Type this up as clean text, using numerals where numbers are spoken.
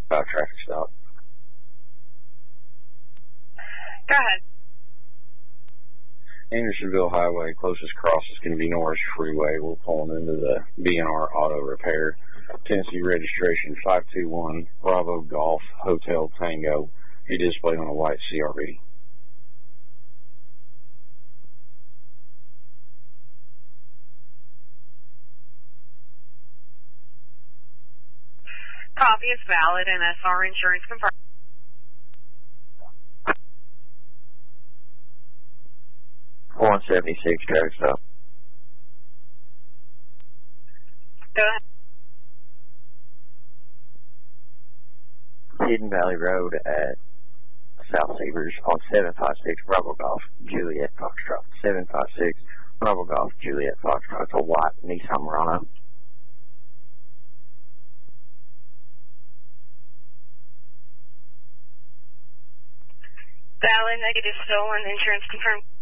traffic stop. Go ahead. Andersonville Highway, closest cross is going to be Norris Freeway. We're pulling into the B&R Auto Repair. Tennessee registration 521 Bravo Golf Hotel Tango. Be displayed on a white CRV. Copy is valid and SR insurance confirmed. .176 traffic stop. Go ahead. Hidden Valley Road at South Severs on 756 Bravo Golf Juliet Foxtrot. 756 Bravo Golf Juliet Foxtrot. It's a white Nissan Murano. Valid, negative, stolen, insurance confirmed.